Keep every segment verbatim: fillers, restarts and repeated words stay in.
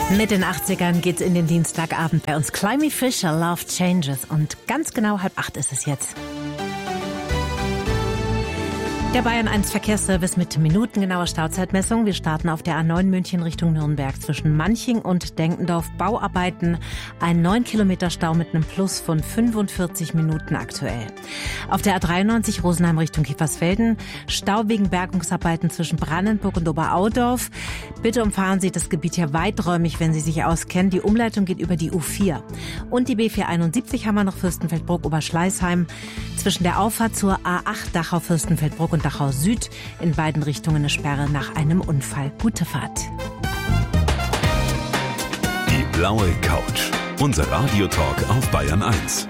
Mit den achtzigern geht's in den Dienstagabend bei uns. Climby Fisher, Love Changes. Und ganz genau halb acht ist es jetzt. Der Bayern eins Verkehrsservice mit minutengenauer Stauzeitmessung. Wir starten auf der A neun München Richtung Nürnberg zwischen Manching und Denkendorf. Bauarbeiten. Ein neun Kilometer Stau mit einem Plus von fünfundvierzig Minuten aktuell. Auf der A dreiundneunzig Rosenheim Richtung Kiefersfelden. Stau wegen Bergungsarbeiten zwischen Brannenburg und Oberaudorf. Bitte umfahren Sie das Gebiet hier weiträumig, wenn Sie sich auskennen. Die Umleitung geht über die U vier. Und die B vierhunderteinundsiebzig haben wir noch Fürstenfeldbruck Oberschleißheim. Zwischen der Auffahrt zur A acht Dachau Fürstenfeldbruck und Dachau Süd in beiden Richtungen eine Sperre nach einem Unfall. Gute Fahrt. Die blaue Couch. Unser Radiotalk auf Bayern eins.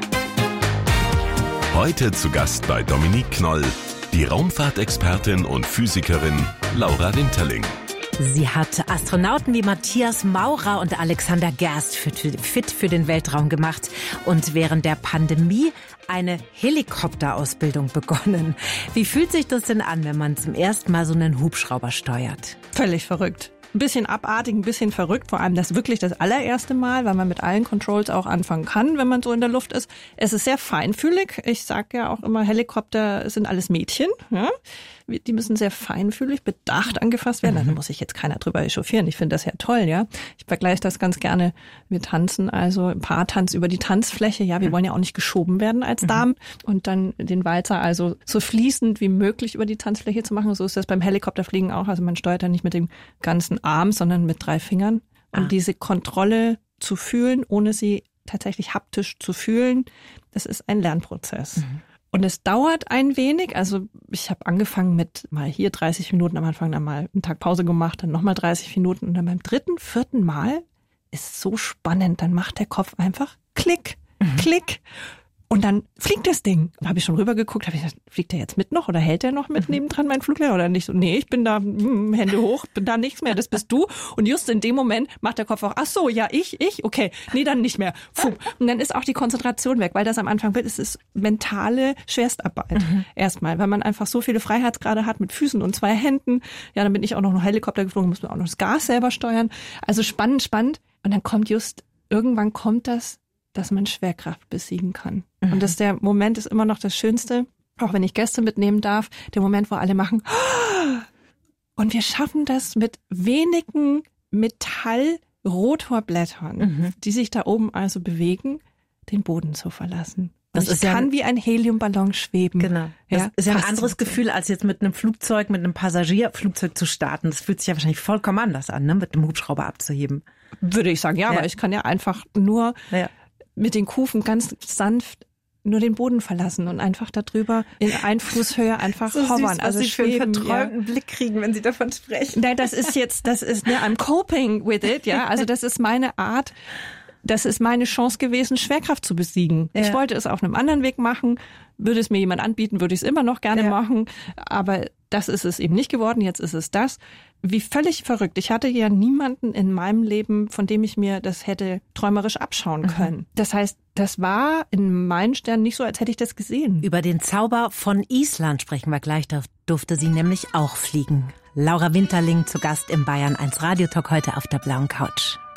Heute zu Gast bei Dominique Knoll, die Raumfahrtexpertin und Physikerin Laura Winterling. Sie hat Astronauten wie Matthias Maurer und Alexander Gerst fit für den Weltraum gemacht und während der Pandemie eine Helikopterausbildung begonnen. Wie fühlt sich das denn an, wenn man zum ersten Mal so einen Hubschrauber steuert? Völlig verrückt. Ein bisschen abartig, ein bisschen verrückt, vor allem das wirklich das allererste Mal, weil man mit allen Controls auch anfangen kann, wenn man so in der Luft ist. Es ist sehr feinfühlig. Ich sage ja auch immer, Helikopter sind alles Mädchen. Ja? Die müssen sehr feinfühlig, bedacht angefasst werden. Mhm. Da muss sich jetzt keiner drüber echauffieren. Ich finde das ja toll, ja. Ich vergleiche das ganz gerne. Wir tanzen also ein Paartanz über die Tanzfläche. Ja, wir wollen ja auch nicht geschoben werden als Damen. Mhm. Und dann den Walzer also so fließend wie möglich über die Tanzfläche zu machen. So ist das beim Helikopterfliegen auch. Also man steuert ja nicht mit dem ganzen Arm, sondern mit drei Fingern. Und ah. diese Kontrolle zu fühlen, ohne sie tatsächlich haptisch zu fühlen, das ist ein Lernprozess. Mhm. Und es dauert ein wenig, also ich habe angefangen mit mal hier dreißig Minuten am Anfang, dann mal einen Tag Pause gemacht, dann nochmal dreißig Minuten und dann beim dritten, vierten Mal ist es so spannend, dann macht der Kopf einfach Klick, mhm. Klick und dann fliegt das Ding. Da habe ich schon rübergeguckt, habe ich gedacht, fliegt der jetzt mit noch oder hält der noch mit mhm. nebendran mein Fluglehrer oder nicht? So, nee, ich bin da, mh, Hände hoch, bin da nichts mehr, das bist du. Und just in dem Moment macht der Kopf auch, ach so, ja, ich, ich, okay, nee, dann nicht mehr. Puh. Und dann ist auch die Konzentration weg, weil das am Anfang wird, es ist mentale Schwerstarbeit. Mhm. Erstmal, weil man einfach so viele Freiheitsgrade hat mit Füßen und zwei Händen. Ja, dann bin ich auch noch einen Helikopter geflogen, muss man auch noch das Gas selber steuern. Also spannend, spannend. Und dann kommt just, irgendwann kommt das, dass man Schwerkraft besiegen kann. Mhm. Und das der Moment ist immer noch das Schönste, auch wenn ich Gäste mitnehmen darf, der Moment, wo alle machen und wir schaffen das mit wenigen Metallrotorblättern, mhm. die sich da oben also bewegen, den Boden zu verlassen. Das und ich ist kann ja, wie ein Heliumballon schweben. Genau. Das ja, ist ja ein anderes Gefühl, als jetzt mit einem Flugzeug, mit einem Passagierflugzeug zu starten. Das fühlt sich ja wahrscheinlich vollkommen anders an, ne? Mit einem Hubschrauber abzuheben. Würde ich sagen, ja, ja. aber ich kann ja einfach nur ja. mit den Kufen ganz sanft nur den Boden verlassen und einfach darüber in Einflusshöhe einfach so hovern. Süß, was also Sie schweben, für einen verträumten ja. Blick kriegen, wenn Sie davon sprechen. Nein, das ist jetzt, das ist, ne, I'm coping with it, ja. Also das ist meine Art, das ist meine Chance gewesen, Schwerkraft zu besiegen. Ja. Ich wollte es auf einem anderen Weg machen. Würde es mir jemand anbieten, würde ich es immer noch gerne ja. machen. Aber das ist es eben nicht geworden. Jetzt ist es das. Wie völlig verrückt. Ich hatte ja niemanden in meinem Leben, von dem ich mir das hätte träumerisch abschauen können. Mhm. Das heißt, das war in meinen Sternen nicht so, als hätte ich das gesehen. Über den Zauber von Island sprechen wir gleich. Da durfte sie nämlich auch fliegen. Laura Winterling zu Gast im Bayern eins Radiotalk heute auf der blauen Couch.